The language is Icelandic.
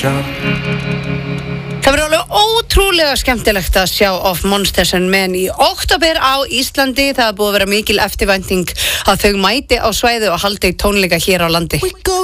Það verður alveg ótrúlega skemmtilegt að sjá Of Monsters and Men í október á Íslandi. Það er búið að vera mikil eftirvænting að þau mæti á svæði og haldi tónleika hér á landi.